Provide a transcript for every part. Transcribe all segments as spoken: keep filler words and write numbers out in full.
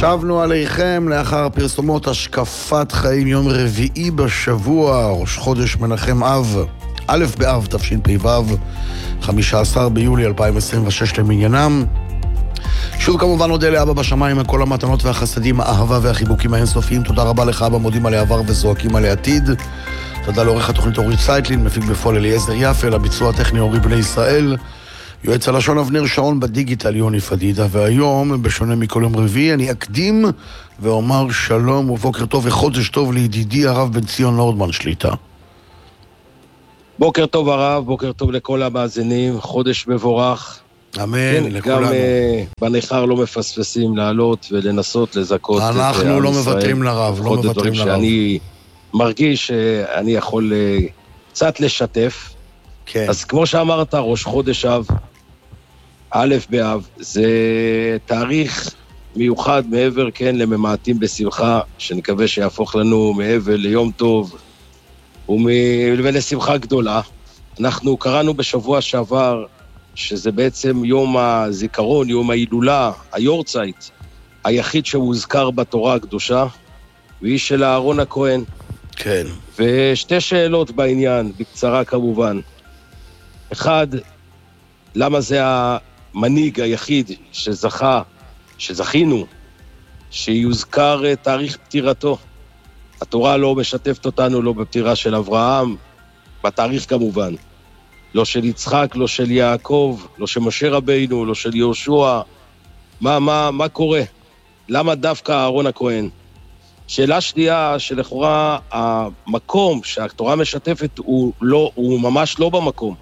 שבנו עליכם לאחר פרסומות השקפת חיים יום רביעי בשבוע, ראש חודש מנחם אב, א' באב תשפ"ו, חמישה עשר ביולי אלפיים עשרים ושש למניינם. שוב כמובן נודה לאבא בשמיים על כל המתנות והחסדים, האהבה והחיבוקים האינסופיים. תודה רבה לך אבא, מודים על העבר וזועקים על העתיד. תודה לעורך התוכנית אורית סייטלין, מפיק בפועל אליעזר יפה, לביצוע הטכני אורי בני ישראל, יועץ הלשון אבנר שעון, בדיגיטל יוני פדידה. והיום, בשונה מכל יום רביעי, אני אקדים ואומר שלום ובוקר טוב וחודש טוב לידידי הרב בן ציון נורדמן שליטה. בוקר טוב הרב, בוקר טוב לכל המאזינים, חודש מבורך. אמן, כן, לכולנו. גם uh, בניכר לא מפספסים לעלות ולנסות לזכות את עם ישראל. אנחנו לא מוותרים לרב, לא מוותרים לרב. שאני מרגיש שאני יכול uh, קצת לשתף. כן. אז כמו שאמרת, ראש חודש אב, א' באב, זה תאריך מיוחד מעבר, כן, לממעטים בשמחה, שנקווה שיהפוך לנו מעבר ליום טוב ומ... ולשמחה גדולה. אנחנו קראנו בשבוע שעבר, שזה בעצם יום הזיכרון, יום ההילולה, היורצייט, היחיד שהוזכר בתורה הקדושה, והיא של אהרון הכהן. כן. ושתי שאלות בעניין, בקצרה כמובן. אחד, למה זה המנהיג היחיד שזכה, שזכינו, שיוזכר תאריך פטירתו? התורה לא משתפת אותנו, לא בפטירה של אברהם, בתאריך כמובן. לא של יצחק, לא של יעקב, לא של משה רבינו, לא של יהושע. מה, מה, מה קורה? למה דווקא אהרון הכהן? שאלה שנייה, שלכאורה המקום שהתורה משתפת הוא, לא, הוא ממש לא במקום.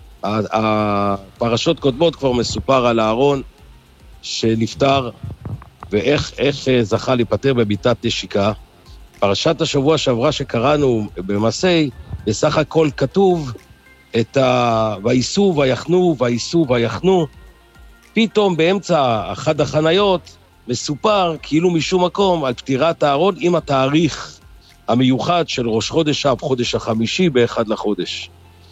הפרשות קודמות כבר מסופר על אהרון שנפטר, ואיך איך זכה להיפטר בביתת נשיקה. פרשת השבוע שעברה שקראנו במסי, בסך הכל כתוב את ה... וייסעו ויחנו, וייסעו ויחנו. פתאום באמצע אחד החניות מסופר כאילו משום מקום על פטירת אהרון עם התאריך המיוחד של ראש חודש אב, חודש החמישי באחד לחודש.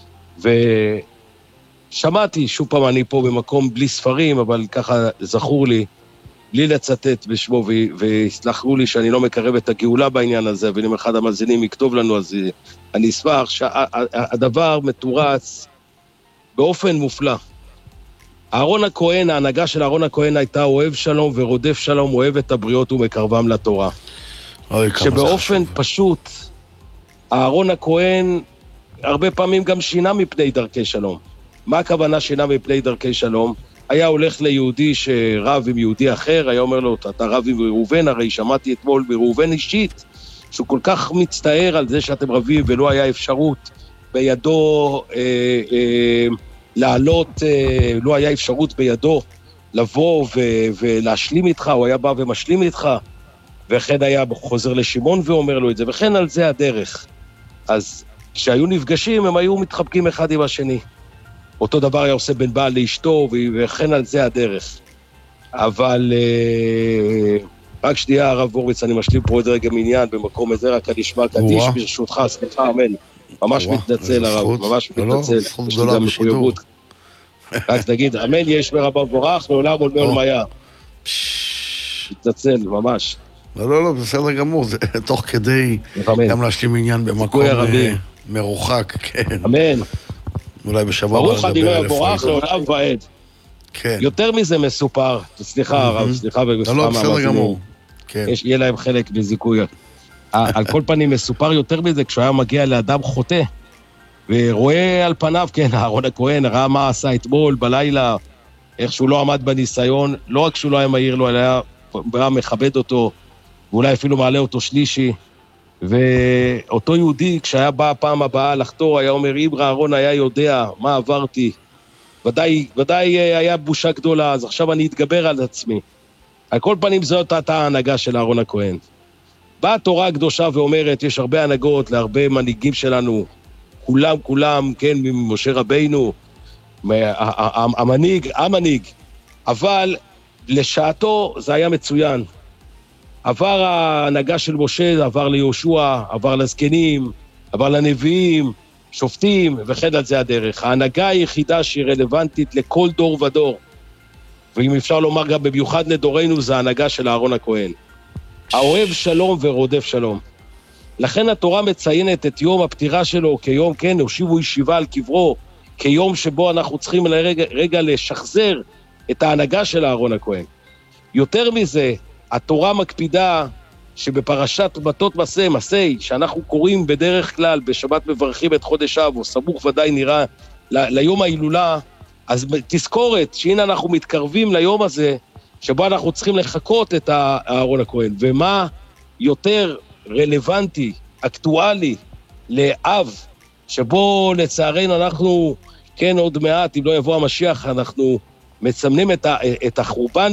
ושמעתי, שוב פעם אני פה במקום בלי ספרים, אבל ככה זכור לי, בלי לצטט בשמו, והסלחו לי שאני לא מקרב את הגאולה בעניין הזה, ואם אחד המאזינים יכתוב לנו, אז אני אשמח שהדבר מתורץ באופן מופלא. אהרון הכהן, ההנהגה של אהרון הכהן הייתה אוהב שלום ורודף שלום, אוהב את הבריות ומקרבם לתורה. שבאופן פשוט, אהרון הכהן הרבה פעמים גם שינה מפני דרכי שלום. מה הכוונה שינה מפני דרכי שלום? היה הולך ליהודי שרב עם יהודי אחר, היה אומר לו, אתה רב עם ראובן, הרי שמעתי אתמול בראובן אישית, שהוא כל כך מצטער על זה שאתם רבים, ולא היה אפשרות בידו אה, אה, לעלות, אה, לא היה אפשרות בידו לבוא ו- ולהשלים איתך, הוא היה בא ומשלים איתך, וכן היה חוזר לשמעון ואומר לו את זה, וכן על זה הדרך. אז כשהיו נפגשים, הם היו מתחבקים אחד עם השני. אותו דבר היה עושה בין בעל לאשתו, וכן על זה הדרך. אבל רק שנייה, הרב הורוביץ, אני משלים פה עוד רגע מעניין, במקום הזה רק אני אשמע קדיש ברשותך, סליחה, אמן. ממש מתנצל, הרב, ממש מתנצל. יש לי גם מחויבות. רק תגיד, אמן יש ברבה בורך, לעולם עולמי עולמיה. מתנצל, ממש. לא, לא, לא, בסדר גמור, זה תוך כדי גם להשלים עניין במקום מרוחק, כן. אמן. אולי בשבוע ברוך אני לא יבורך לעולם ועד. כן. יותר מזה מסופר, סליחה הרב, סליחה ובסליחה מהמאזינים. יהיה להם חלק בזיכוי. על כל פנים מסופר יותר מזה, כשהוא היה מגיע לאדם חוטא, ורואה על פניו, כן, אהרון הכהן, ראה מה עשה אתמול בלילה, איך שהוא לא עמד בניסיון, לא רק שהוא לא היה מהיר לו, אלא היה מכבד אותו, ואולי אפילו מעלה אותו שלישי, ואותו יהודי, כשהיה בא הפעם הבאה לחתור, היה אומר, אם אהרון היה יודע מה עברתי, ודאי, ודאי היה בושה גדולה, אז עכשיו אני אתגבר על עצמי. על כל פנים זאת הייתה ההנהגה של אהרון הכהן. באה התורה הקדושה ואומרת, יש הרבה הנהגות להרבה מנהיגים שלנו, כולם, כולם, כן, ממשה רבינו, המנהיג, המנהיג, אבל לשעתו זה היה מצוין. עבר ההנהגה של משה, עבר ליהושע, עבר לזקנים, עבר לנביאים, שופטים, וכן על זה הדרך. ההנהגה היחידה שהיא רלוונטית לכל דור ודור, ואם אפשר לומר גם במיוחד לדורנו, זה ההנהגה של אהרון הכהן. האוהב שלום ורודף שלום. לכן התורה מציינת את יום הפטירה שלו כיום, כן, הושיבו ישיבה על קברו, כיום שבו אנחנו צריכים לרגע, רגע לשחזר את ההנהגה של אהרון הכהן. יותר מזה, התורה מקפידה שבפרשת בתות מסי, מסי, שאנחנו קוראים בדרך כלל, בשבת מברכים את חודש אב, או סמוך ודאי נראה ל- ליום ההילולה, אז תזכורת שהנה אנחנו מתקרבים ליום הזה, שבו אנחנו צריכים לחכות את אהרון הכהן. ומה יותר רלוונטי, אקטואלי, לאב, שבו לצערנו אנחנו, כן, עוד מעט, אם לא יבוא המשיח, אנחנו מצמנים את, ה- את החורבן